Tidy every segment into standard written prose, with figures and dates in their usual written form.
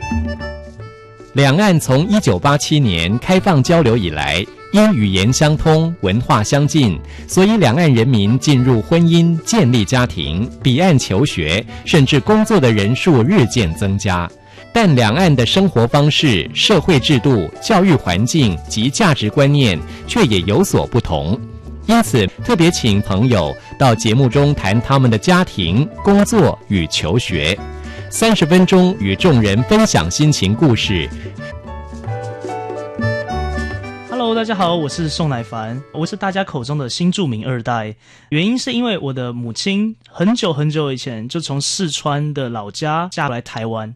两岸从1987年开放交流以来，因语言相通、文化相近，所以两岸人民进入婚姻、建立家庭、彼岸求学，甚至工作的人数日渐增加。但两岸的生活方式、社会制度、教育环境及价值观念却也有所不同。因此，特别请朋友到节目中谈他们的家庭、工作与求学。30分钟与众人分享心情故事。 Hello， 大家好，我是宋乃凡，我是大家口中的新住民二代。原因是因为我的母亲很久很久以前就从四川的老家嫁来台湾。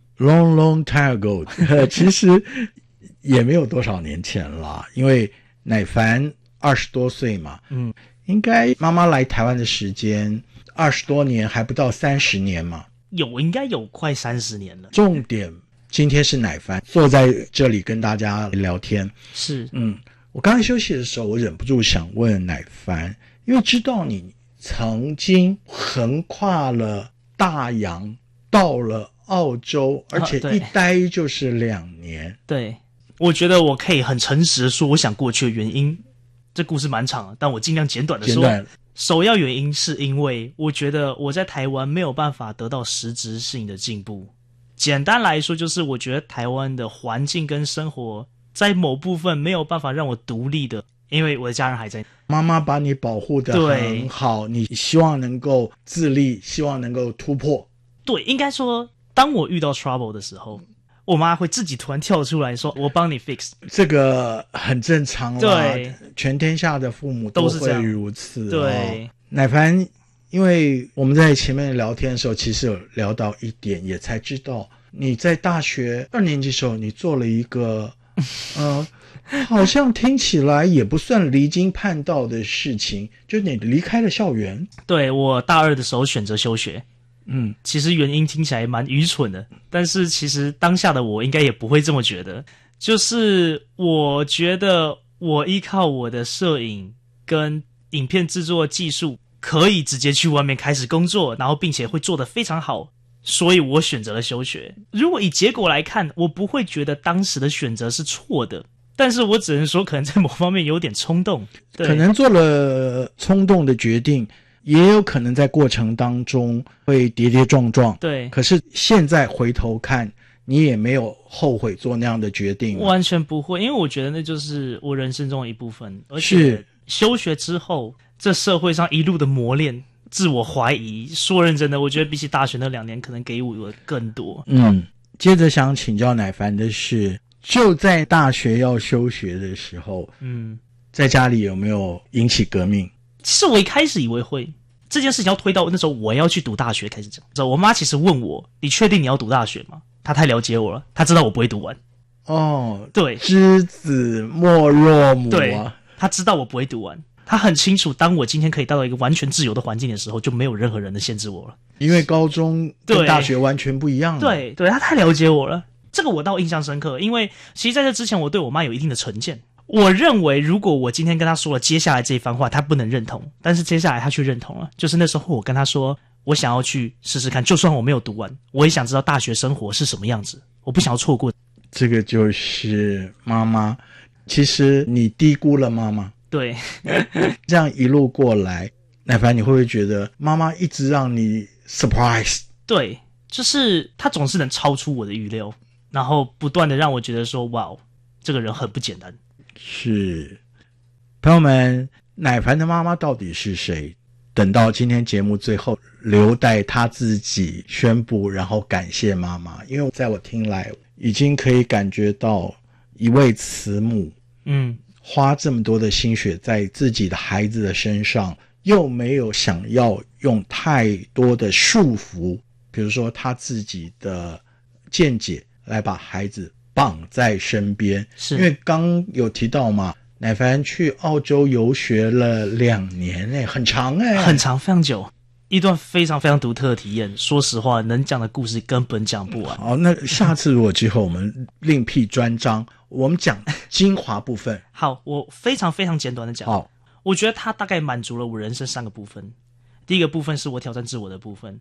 Long time ago 其实也没有多少年前了，因为乃凡20多岁嘛，应该妈妈来台湾的时间20多年，还不到30年嘛。 应该有快30年了。 重点今天是乃凡坐在这里跟大家聊天。 是， 我刚才休息的时候，我忍不住想问乃凡，因为知道你曾经横跨了大洋，到了澳洲，而且一待就是2年。 对，我觉得我可以很诚实的说，我想过去的原因，这故事蛮长的，但我尽量简短的说。首要原因是因为我觉得我在台湾没有办法得到实质性的进步。简单来说，就是我觉得台湾的环境跟生活在某部分没有办法让我独立的，因为我的家人还在。 妈妈把你保护得很好，你希望能够自立，希望能够突破。 对，应该说当我遇到 trouble 的时候，我妈会自己突然跳出来说我帮你 fix。 这个很正常啦，对，全天下的父母都会如此。 对， 乃凡，因为我们在前面聊天的时候其实有聊到一点，也才知道你在大学2年级的时候你做了一个好像听起来也不算离经叛道的事情，就是你离开了校园。 对，我大2的时候选择休学。其实原因听起来蛮愚蠢的，但是其实当下的我应该也不会这么觉得。就是我觉得我依靠我的摄影跟影片制作技术，可以直接去外面开始工作，然后并且会做得非常好，所以我选择了休学。如果以结果来看，我不会觉得当时的选择是错的，但是我只能说可能在某方面有点冲动。 可能做了冲动的决定，也有可能在过程当中会跌跌撞撞。 对， 可是现在回头看，你也没有后悔做那样的决定。 完全不会，因为我觉得那就是我人生中的一部分。而且休学之后，这社会上一路的磨练，自我怀疑，说认真的，我觉得比起大学那2年可能给我更多。 接着想请教乃凡的是，就在大学要休学的时候，在家里有没有引起革命？ 其实我一开始以为会，这件事情要推到那时候我要去读大学开始讲。我妈其实问我，你确定你要读大学吗？她太了解我了，她知道我不会读完。对， 知子莫若母啊。 对，她知道我不会读完，她很清楚，当我今天可以到一个完全自由的环境的时候，就没有任何人能限制我了。 因为高中跟大学完全不一样了。 对，她太了解我了，这个我倒印象深刻。因为其实在这之前，我对我妈有一定的成见。我认为如果我今天跟她说了接下来这一番话，她不能认同，但是接下来她却认同了。就是那时候我跟她说，我想要去试试看，就算我没有读完，我也想知道大学生活是什么样子，我不想要错过。 这个就是妈妈，其实你低估了妈妈。 对， 这样一路过来，乃凡，你会不会觉得妈妈一直让你 surprise？ 对，就是她总是能超出我的预料，然后不断的让我觉得说，哇，这个人很不简单。 是，朋友们，乃凡的妈妈到底是谁？等到今天节目最后，留待她自己宣布，然后感谢妈妈。因为在我听来，已经可以感觉到一位慈母，花这么多的心血在自己的孩子的身上，又没有想要用太多的束缚，比如说她自己的见解来把孩子绑在身边。 是因为刚有提到嘛，乃凡去澳洲游学了2年很长很长，非常久，一段非常非常独特的体验。说实话，能讲的故事根本讲不完。 好，那下次如果之后我们另辟专章，我们讲精华部分。 好，我非常非常简短的讲。 好， 我觉得它大概满足了我人生3个部分。第一个部分是我挑战自我的部分，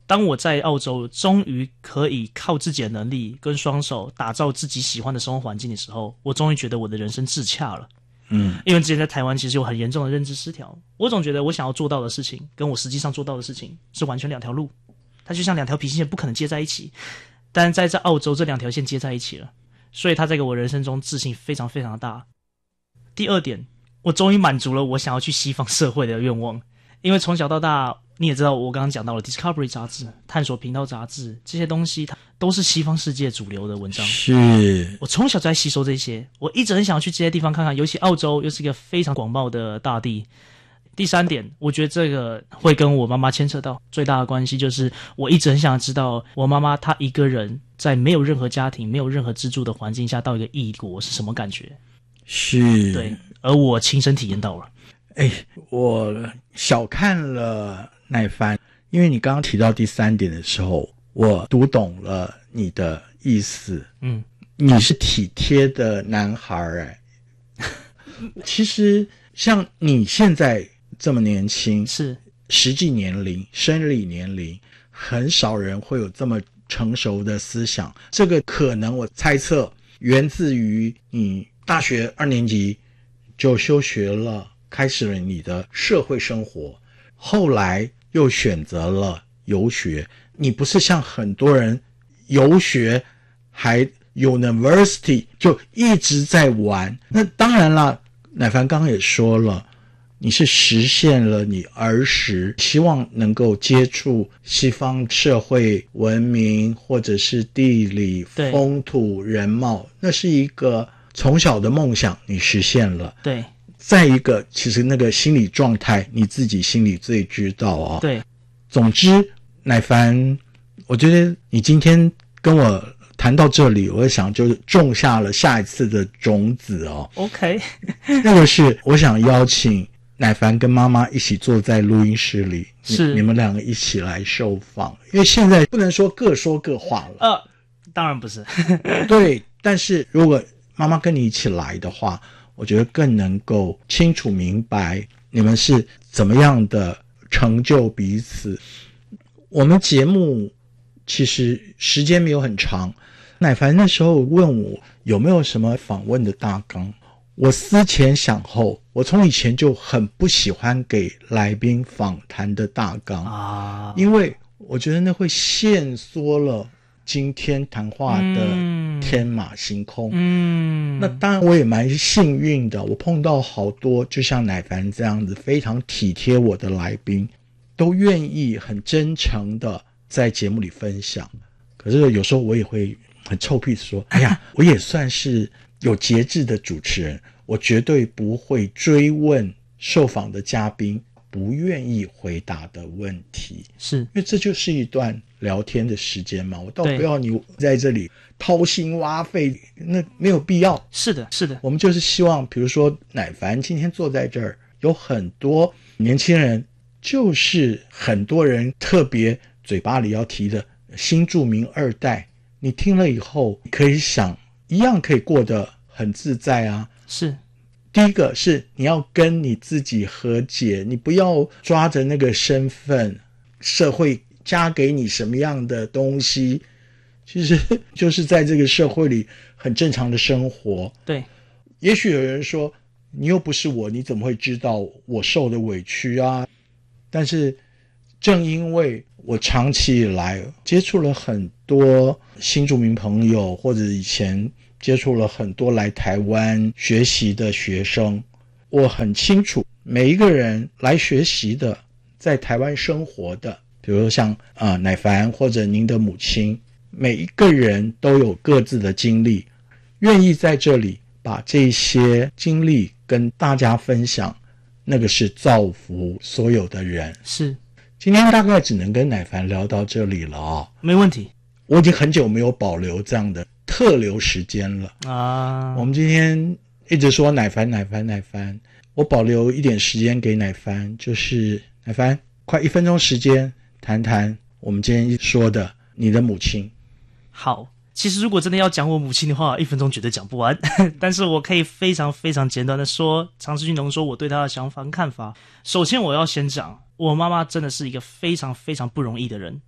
当我在澳洲终于可以靠自己的能力跟双手打造自己喜欢的生活环境的时候，我终于觉得我的人生自洽了。因为之前在台湾其实有很严重的认知失调，我总觉得我想要做到的事情跟我实际上做到的事情是完全两条路，它就像两条平行线不可能接在一起，但在澳洲这两条线接在一起了，所以它在给我人生中自信非常非常大。第二点，我终于满足了我想要去西方社会的愿望，因为从小到大你也知道我刚刚讲到了 Discovery 杂志、探索频道杂志这些东西，它都是西方世界主流的文章， 是我从小就在吸收这些，我一直很想要去这些地方看看，尤其澳洲又是一个非常广袤的大地。第三点，我觉得这个会跟我妈妈牵扯到最大的关系，就是我一直很想知道我妈妈她一个人在没有任何家庭、没有任何支柱的环境下到一个异国是什么感觉。 是， 对，而我亲身体验到了。 我小看了乃帆，因为你刚刚提到第三点的时候，我读懂了你的意思。你是体贴的男孩其实像你现在这么年轻， 是实际年龄、生理年龄，很少人会有这么成熟的思想。这个可能我猜测源自于你大学2年级就休学了，开始了你的社会生活，后来又选择了游学。你不是像很多人游学还 University 就一直在玩。那当然了，乃帆刚刚也说了，你是实现了你儿时希望能够接触西方社会文明或者是地理风土人貌，那是一个从小的梦想，你实现了。 对， 再一个其实那个心理状态你自己心里最知道啊。 对， 总之乃帆，我觉得你今天跟我谈到这里，我想就种下了下一次的种子哦。 OK 那个是我想邀请乃帆跟妈妈一起坐在录音室里， 是你们两个一起来受访，因为现在不能说各说各话了。 当然不是对，但是如果妈妈跟你一起来的话，我觉得更能够清楚明白你们是怎么样的成就彼此。我们节目其实时间没有很长，乃帆那时候问我有没有什么访问的大纲，我思前想后，我从以前就很不喜欢给来宾访谈的大纲因为我觉得那会限缩了今天谈话的天马行空。那当然我也蛮幸运的，我碰到好多就像乃帆这样子非常体贴我的来宾，都愿意很真诚的在节目里分享。可是有时候我也会很臭屁说，哎呀，我也算是有节制的主持人，我绝对不会追问受访的嘉宾不愿意回答的问题， 是因为这就是一段聊天的时间嘛，我倒不要你在这里掏心挖肺，那没有必要。 是的，是的， 我们就是希望比如说乃帆今天坐在这儿，有很多年轻人，就是很多人特别嘴巴里要提的新住民2代，你听了以后可以想一样可以过得很自在啊。 是， 第一个是你要跟你自己和解，你不要抓着那个身份，社会加给你什么样的东西，其实就是在这个社会里很正常的生活。 对， 也许有人说你又不是我，你怎么会知道我受的委屈啊？但是正因为我长期以来接触了很多新住民朋友，或者以前接触了很多来台湾学习的学生，我很清楚每一个人来学习的，在台湾生活的，比如说像乃帆或者您的母亲，每一个人都有各自的经历，愿意在这里把这些经历跟大家分享，那个是造福所有的人。 是， 今天大概只能跟乃帆聊到这里了哦。 没问题， 我已经很久没有保留这样的特留时间了我们今天一直说乃帆，我保留一点时间给乃帆，就是乃帆快1分钟时间谈谈我们今天说的你的母亲。 好，其实如果真的要讲我母亲的话，1分钟绝对讲不完但是我可以非常非常简短的说，尝试去浓缩我对她的想法跟看法。首先我要先讲，我妈妈真的是一个非常非常不容易的人，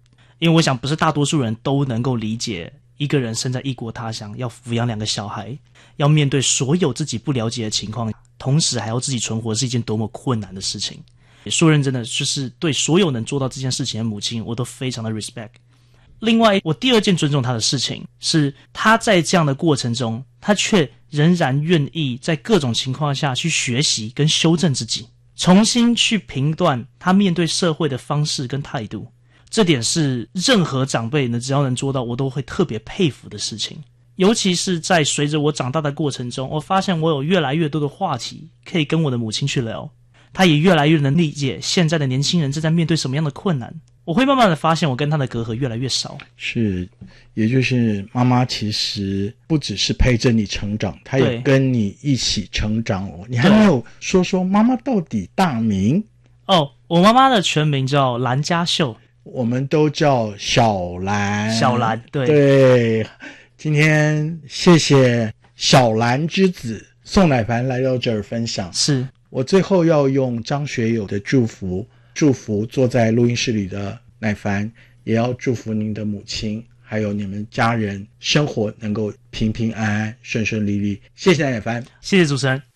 因为我想不是大多数人都能够理解一个人身在异国他乡，要抚养2个小孩，要面对所有自己不了解的情况，同时还要自己存活，是一件多么困难的事情。说认真的，就是对所有能做到这件事情的母亲，我都非常的 respect。另外，我第二件尊重她的事情是，她在这样的过程中，她却仍然愿意在各种情况下去学习跟修正自己，重新去评断她面对社会的方式跟态度。这点是任何长辈呢，只要能做到，我都会特别佩服的事情。尤其是在随着我长大的过程中，我发现我有越来越多的话题可以跟我的母亲去聊，她也越来越能理解现在的年轻人正在面对什么样的困难。我会慢慢的发现我跟她的隔阂越来越少。 是，也就是妈妈其实不只是陪着你成长，她也跟你一起成长哦。你还没有说说妈妈到底大名？ 哦，我妈妈的全名叫蓝家秀， 我们都叫小兰。 小兰，对对。今天谢谢小兰之子宋乃凡来到这儿分享。 是， 我最后要用张学友的祝福坐在录音室里的乃凡，也要祝福您的母亲还有你们家人生活能够平平安安顺顺利利。谢谢乃凡， 谢谢主持人。